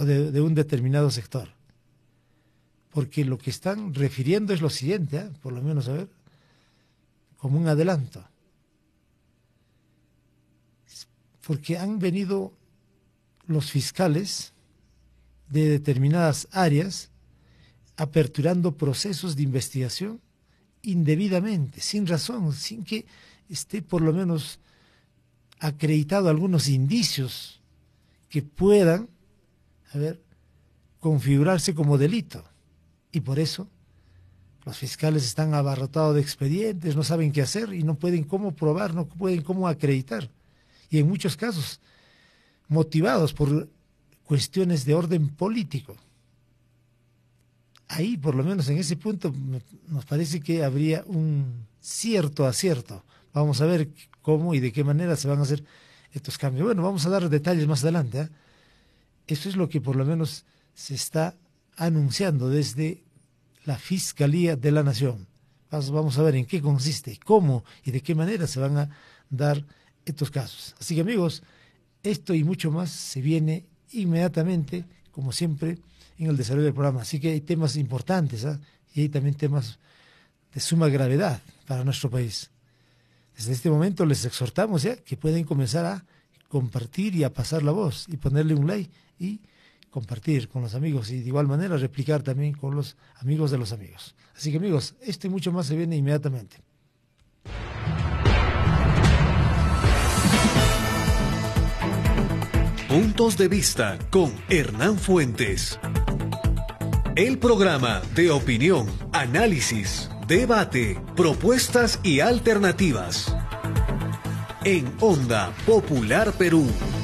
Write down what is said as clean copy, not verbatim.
o de un determinado sector. Porque lo que están refiriendo es lo siguiente, por lo menos, a ver, como un adelanto. Porque han venido los fiscales de determinadas áreas aperturando procesos de investigación indebidamente, sin razón, sin que esté por lo menos acreditado algunos indicios que puedan, configurarse como delito. Y por eso los fiscales están abarrotados de expedientes, no saben qué hacer y no pueden cómo probar, no pueden cómo acreditar. Y en muchos casos motivados por cuestiones de orden político. Ahí, por lo menos en ese punto, nos parece que habría un cierto acierto. Vamos a ver cómo y de qué manera se van a hacer estos cambios. Bueno, vamos a dar detalles más adelante. Eso es lo que por lo menos se está anunciando desde la Fiscalía de la Nación. Vamos a ver en qué consiste, cómo y de qué manera se van a dar estos casos. Así que, amigos, esto y mucho más se viene inmediatamente, como siempre, en el desarrollo del programa. Así que hay temas importantes, y hay también temas de suma gravedad para nuestro país. Desde este momento les exhortamos que pueden comenzar a compartir y a pasar la voz y ponerle un like y compartir con los amigos y de igual manera replicar también con los amigos de los amigos. Así que, amigos, esto y mucho más se viene inmediatamente. Puntos de vista con Hernán Fuentes. El programa de opinión, análisis, debate, propuestas y alternativas. En Onda Popular Perú.